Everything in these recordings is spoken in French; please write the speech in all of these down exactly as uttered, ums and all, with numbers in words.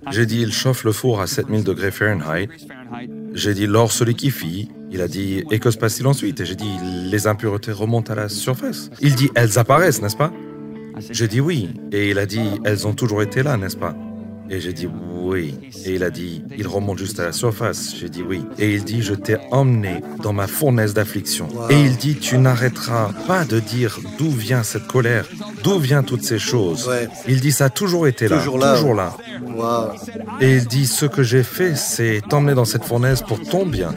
J'ai dit, il chauffe le four à sept mille degrés Fahrenheit. J'ai dit, l'or se liquéfie. Il a dit, et que se passe-t-il ensuite? Et j'ai dit, les impuretés remontent à la surface. Il dit, elles apparaissent, n'est-ce pas? J'ai dit oui. Et il a dit, elles ont toujours été là, n'est-ce pas? Et j'ai dit oui. Et il a dit, il remonte juste à la surface. J'ai dit oui. Et il dit, je t'ai emmené dans ma fournaise d'affliction. Wow. Et il dit, tu n'arrêteras pas de dire d'où vient cette colère, d'où viennent toutes ces choses. Ouais. Il dit, ça a toujours été là, toujours là. Toujours là. Wow. Et il dit, ce que j'ai fait, c'est t'emmener dans cette fournaise pour ton bien,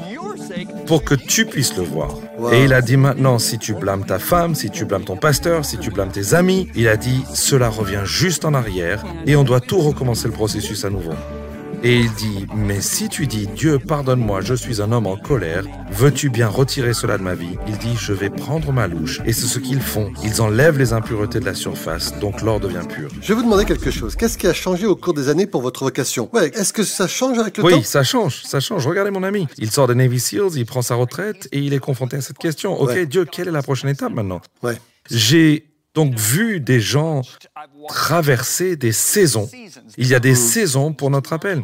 pour que tu puisses le voir. Wow. Et il a dit maintenant, si tu blâmes ta femme, si tu blâmes ton pasteur, si tu blâmes tes amis, il a dit, cela revient juste en arrière et on doit tout recommencer le processus à nouveau. Et il dit, mais si tu dis, Dieu, pardonne-moi, je suis un homme en colère, veux-tu bien retirer cela de ma vie? Il dit, je vais prendre ma louche. Et c'est ce qu'ils font. Ils enlèvent les impuretés de la surface, donc l'or devient pur. Je vais vous demander quelque chose. Qu'est-ce qui a changé au cours des années pour votre vocation? Ouais, est-ce que ça change avec le oui, temps? Oui, ça change, ça change. Regardez mon ami. Il sort des Navy Seals, il prend sa retraite et il est confronté à cette question. Ok, ouais. Dieu, quelle est la prochaine étape maintenant? Ouais. J'ai donc vu des gens traverser des saisons. Il y a des mmh. saisons pour notre appel.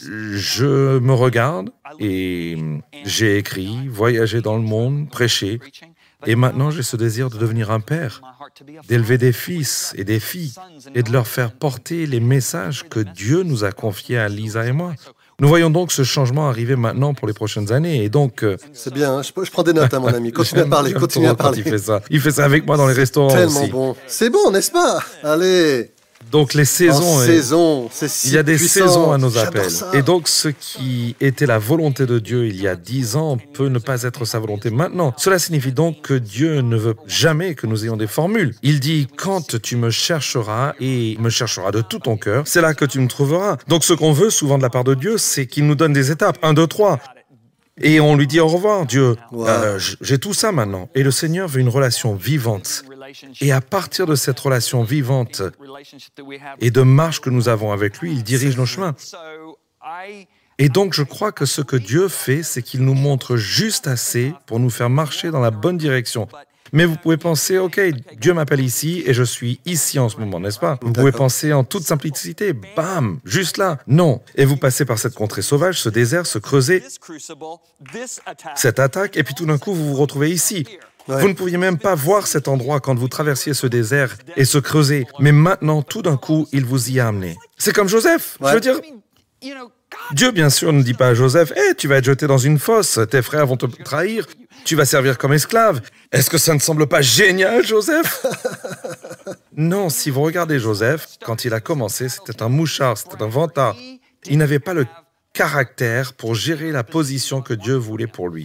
Je me regarde et j'ai écrit, voyagé dans le monde, prêché. Et maintenant, j'ai ce désir de devenir un père, d'élever des fils et des filles et de leur faire porter les messages que Dieu nous a confiés à Lisa et moi. Nous voyons donc ce changement arriver maintenant pour les prochaines années et donc... Euh... C'est bien, hein, je, je prends des notes, hein, mon ami. Continue à parler, continue à parler. Il fait ça. Il fait ça avec moi dans les restaurants tellement aussi. Bon. C'est bon, n'est-ce pas? Allez. Donc les saisons, en saison, c'est si il y a des puissant. saisons à nos appels. Et donc ce qui était la volonté de Dieu il y a dix ans peut ne pas être sa volonté maintenant. Cela signifie donc que Dieu ne veut jamais que nous ayons des formules. Il dit, quand tu me chercheras et me chercheras de tout ton cœur, c'est là que tu me trouveras. Donc ce qu'on veut souvent de la part de Dieu, c'est qu'il nous donne des étapes, un, deux, trois. Et on lui dit au revoir, Dieu, wow. euh, j'ai tout ça maintenant. Et le Seigneur veut une relation vivante. Et à partir de cette relation vivante et de marche que nous avons avec lui, il dirige nos chemins. Et donc, je crois que ce que Dieu fait, c'est qu'il nous montre juste assez pour nous faire marcher dans la bonne direction. Mais vous pouvez penser, ok, Dieu m'appelle ici et je suis ici en ce moment, n'est-ce pas? Vous pouvez penser en toute simplicité, bam, juste là. Non. Et vous passez par cette contrée sauvage, ce désert, ce creuset, cette attaque, et puis tout d'un coup, vous vous retrouvez ici. Ouais. Vous ne pouviez même pas voir cet endroit quand vous traversiez ce désert et ce creuset. Mais maintenant, tout d'un coup, il vous y a amené. C'est comme Joseph. Ouais. Je veux dire, Dieu, bien sûr, ne dit pas à Joseph, hey, « tu vas être jeté dans une fosse, tes frères vont te trahir, tu vas servir comme esclave. » Est-ce que ça ne semble pas génial, Joseph? Non, si vous regardez Joseph, quand il a commencé, c'était un mouchard, c'était un vantard. Il n'avait pas le caractère pour gérer la position que Dieu voulait pour lui.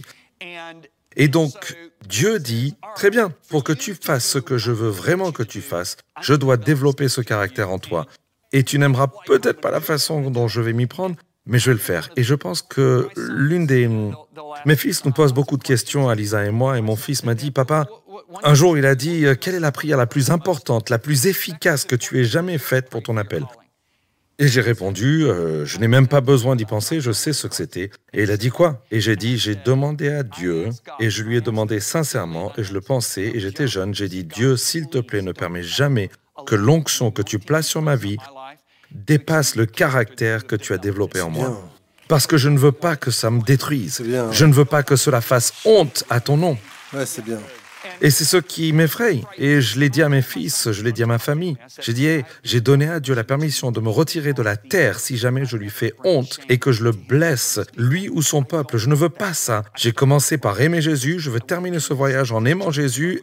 Et donc, Dieu dit, très bien, pour que tu fasses ce que je veux vraiment que tu fasses, je dois développer ce caractère en toi. Et tu n'aimeras peut-être pas la façon dont je vais m'y prendre, mais je vais le faire. Et je pense que l'une des... Mes fils nous posent beaucoup de questions, Lisa et moi, et mon fils m'a dit, papa, un jour il a dit, quelle est la prière la plus importante, la plus efficace que tu aies jamais faite pour ton appel? Et j'ai répondu, euh, je n'ai même pas besoin d'y penser, je sais ce que c'était. Et il a dit quoi? Et j'ai dit, j'ai demandé à Dieu, et je lui ai demandé sincèrement, et je le pensais, et j'étais jeune, j'ai dit, Dieu, s'il te plaît, ne permets jamais que l'onction que tu places sur ma vie dépasse le caractère que tu as développé en moi. Parce que je ne veux pas que ça me détruise. Bien, ouais. Je ne veux pas que cela fasse honte à ton nom. Ouais, c'est bien. Et c'est ce qui m'effraie. Et je l'ai dit à mes fils, je l'ai dit à ma famille. J'ai dit, hey, j'ai donné à Dieu la permission de me retirer de la terre si jamais je lui fais honte et que je le blesse, lui ou son peuple. Je ne veux pas ça. J'ai commencé par aimer Jésus, je veux terminer ce voyage en aimant Jésus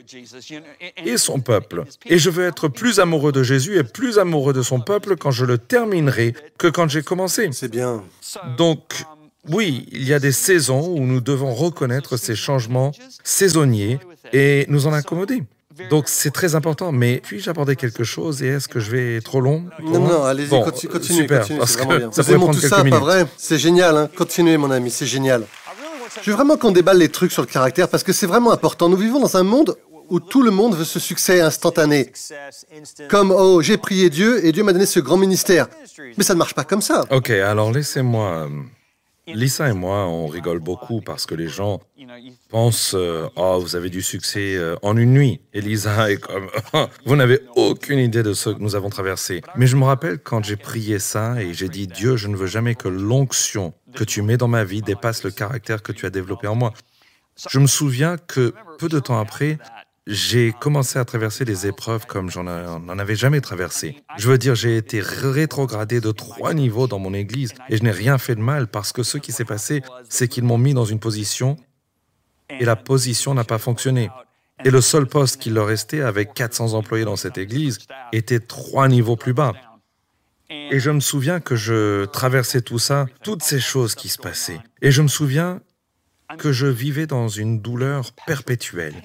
et son peuple. Et je veux être plus amoureux de Jésus et plus amoureux de son peuple quand je le terminerai que quand j'ai commencé. C'est bien. Donc, oui, il y a des saisons où nous devons reconnaître ces changements saisonniers et nous en accommoder. Donc, c'est très important. Mais puis-je aborder quelque chose et est-ce que je vais trop long? trop Non, long non, allez-y, bon, continue, continue, super, continue, parce c'est que vraiment bien. ça Nous pourrait aimons prendre tout quelques ça, minutes. pas vrai? C'est génial, hein. Continuez, mon ami, c'est génial. Je veux vraiment qu'on déballe les trucs sur le caractère parce que c'est vraiment important. Nous vivons dans un monde où tout le monde veut ce succès instantané. Comme, oh, j'ai prié Dieu et Dieu m'a donné ce grand ministère. Mais ça ne marche pas comme ça. Ok, alors laissez-moi... Lisa et moi, on rigole beaucoup parce que les gens pensent euh, oh, vous avez du succès euh, en une nuit. Et Lisa est comme oh, vous n'avez aucune idée de ce que nous avons traversé. Mais je me rappelle quand j'ai prié ça et j'ai dit Dieu, je ne veux jamais que l'onction que tu mets dans ma vie dépasse le caractère que tu as développé en moi. Je me souviens que peu de temps après, j'ai commencé à traverser des épreuves comme j'en a- n'en avais jamais traversé. Je veux dire, j'ai été rétrogradé de trois niveaux dans mon église et je n'ai rien fait de mal parce que ce qui s'est passé, c'est qu'ils m'ont mis dans une position et la position n'a pas fonctionné. Et le seul poste qui leur restait avec quatre cents employés dans cette église était trois niveaux plus bas. Et je me souviens que je traversais tout ça, toutes ces choses qui se passaient. Et je me souviens que je vivais dans une douleur perpétuelle.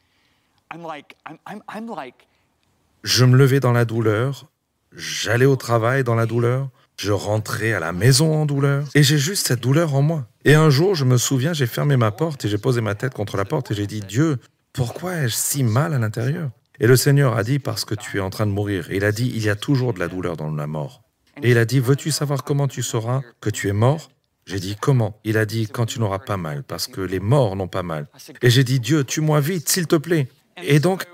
Je me levais dans la douleur, j'allais au travail dans la douleur, je rentrais à la maison en douleur, et j'ai juste cette douleur en moi. Et un jour, je me souviens, j'ai fermé ma porte et j'ai posé ma tête contre la porte et j'ai dit, Dieu, pourquoi ai-je si mal à l'intérieur? Et le Seigneur a dit, parce que tu es en train de mourir. Et il a dit, il y a toujours de la douleur dans la mort. Et il a dit, veux-tu savoir comment tu sauras que tu es mort? J'ai dit, comment? Il a dit, quand tu n'auras pas mal, parce que les morts n'ont pas mal. Et j'ai dit, Dieu, tue-moi vite, s'il te plaît. Et donc,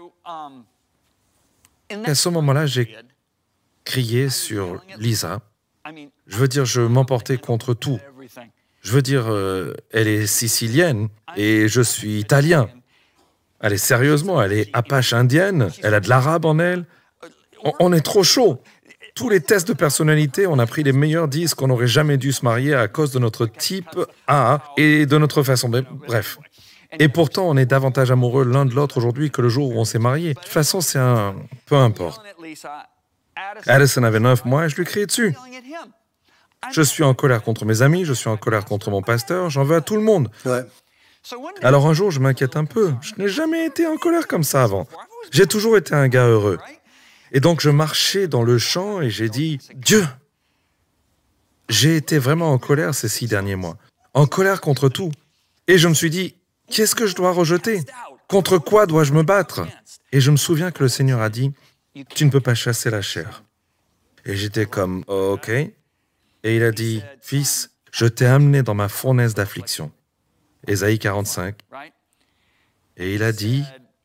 à ce moment-là, j'ai crié sur Lisa. Je veux dire, je m'emportais contre tout. Je veux dire, euh, elle est sicilienne et je suis italien. Allez, sérieusement, elle est apache indienne, elle a de l'arabe en elle. On, on est trop chaud. Tous les tests de personnalité, on a pris les meilleurs disent qu'on n'aurait jamais dû se marier à cause de notre type A et de notre façon de... Bref. Et pourtant, on est davantage amoureux l'un de l'autre aujourd'hui que le jour où on s'est mariés. De toute façon, c'est un... peu importe. Addison avait neuf mois et je lui criais dessus. Je suis en colère contre mes amis, je suis en colère contre mon pasteur, j'en veux à tout le monde. Ouais. Alors un jour, je m'inquiète un peu. Je n'ai jamais été en colère comme ça avant. J'ai toujours été un gars heureux. Et donc, je marchais dans le champ et j'ai dit, Dieu, j'ai été vraiment en colère ces six derniers mois. En colère contre tout. Et je me suis dit, qu'est-ce que je dois rejeter? Contre quoi dois-je me battre? Et je me souviens que le Seigneur a dit, tu ne peux pas chasser la chair. Et j'étais comme, oh, ok. Et il a dit, fils, je t'ai amené dans ma fournaise d'affliction. Ésaïe quarante-cinq. Et il a dit,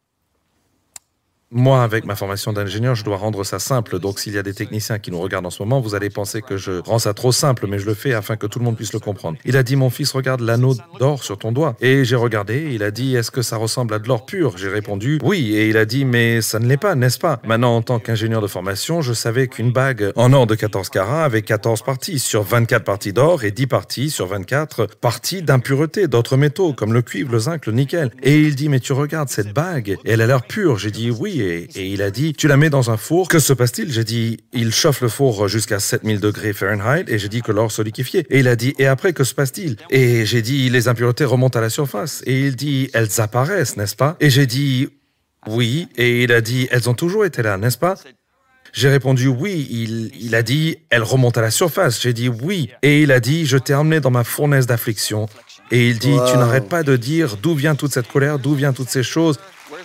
moi, avec ma formation d'ingénieur, je dois rendre ça simple. Donc, s'il y a des techniciens qui nous regardent en ce moment, vous allez penser que je rends ça trop simple, mais je le fais afin que tout le monde puisse le comprendre. Il a dit, mon fils, regarde l'anneau d'or sur ton doigt. Et j'ai regardé, il a dit, est-ce que ça ressemble à de l'or pur? J'ai répondu, oui. Et il a dit, mais ça ne l'est pas, n'est-ce pas? Maintenant, en tant qu'ingénieur de formation, je savais qu'une bague en or de quatorze carats avait quatorze parties, sur vingt-quatre parties d'or et dix parties sur vingt-quatre parties d'impuretés, d'autres métaux, comme le cuivre, le zinc, le nickel. Et il dit, mais tu regardes cette bague, et elle a l'air pure. J'ai dit, oui. Et, et il a dit, tu la mets dans un four, que se passe-t-il? J'ai dit, il chauffe le four jusqu'à sept mille degrés Fahrenheit, et j'ai dit que l'or se liquéfiait. Et il a dit, et après, que se passe-t-il? Et j'ai dit, les impuretés remontent à la surface. Et il dit, elles apparaissent, n'est-ce pas? Et j'ai dit, oui. Et il a dit, elles ont toujours été là, n'est-ce pas? J'ai répondu oui. Il, il a dit, elles remontent à la surface. J'ai dit oui. Et il a dit, je t'ai emmené dans ma fournaise d'affliction. Et il dit, wow. Tu n'arrêtes pas de dire d'où vient toute cette colère, d'où viennent toutes ces choses.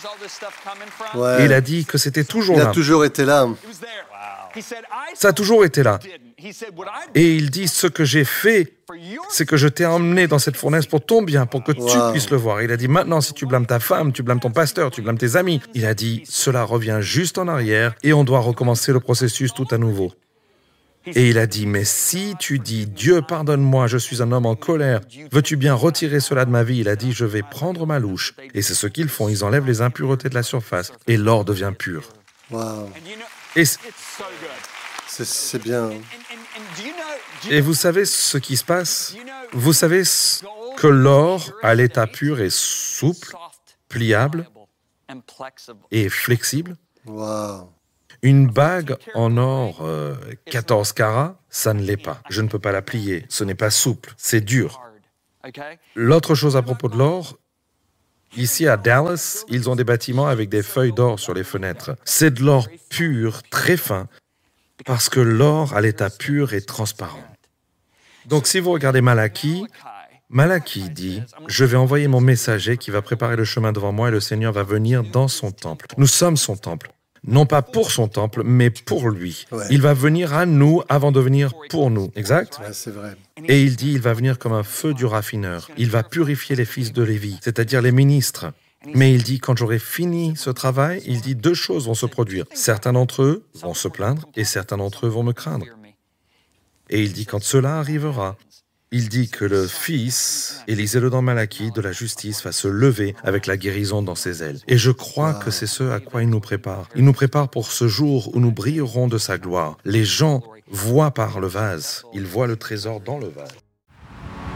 Ouais. Et il a dit que c'était toujours il là. Il a toujours été là. Ça a toujours été là. Et il dit, ce que j'ai fait, c'est que je t'ai emmené dans cette fournaise pour ton bien, pour que wow. tu puisses le voir. Il a dit, maintenant, si tu blâmes ta femme, tu blâmes ton pasteur, tu blâmes tes amis. Il a dit, cela revient juste en arrière et on doit recommencer le processus tout à nouveau. Et il a dit, mais si tu dis, Dieu, pardonne-moi, je suis un homme en colère, veux-tu bien retirer cela de ma vie? Il a dit, je vais prendre ma louche. Et c'est ce qu'ils font, ils enlèvent les impuretés de la surface et l'or devient pur. Wow. Et, c'est, c'est bien. et vous savez ce qui se passe? Vous savez que l'or à l'état pur est souple, pliable et flexible? Wow. Une bague en or euh, quatorze carats, ça ne l'est pas. Je ne peux pas la plier. Ce n'est pas souple, c'est dur. L'autre chose à propos de l'or, ici à Dallas, ils ont des bâtiments avec des feuilles d'or sur les fenêtres. C'est de l'or pur, très fin, parce que l'or à l'état pur est transparent. Donc si vous regardez Malachie, Malachie dit, je vais envoyer mon messager qui va préparer le chemin devant moi et le Seigneur va venir dans son temple. Nous sommes son temple. Non pas pour son temple, mais pour lui. Ouais. Il va venir à nous avant de venir pour nous. Exact? Ouais, c'est vrai. Et il dit, il va venir comme un feu du raffineur. Il va purifier les fils de Lévi, c'est-à-dire les ministres. Mais il dit, quand j'aurai fini ce travail, il dit, deux choses vont se produire. Certains d'entre eux vont se plaindre et certains d'entre eux vont me craindre. Et il dit, quand cela arrivera, il dit que le Fils, et lisez-le dans Malachie, de la justice va se lever avec la guérison dans ses ailes. Et je crois que c'est ce à quoi il nous prépare. Il nous prépare pour ce jour où nous brillerons de sa gloire. Les gens voient par le vase, ils voient le trésor dans le vase.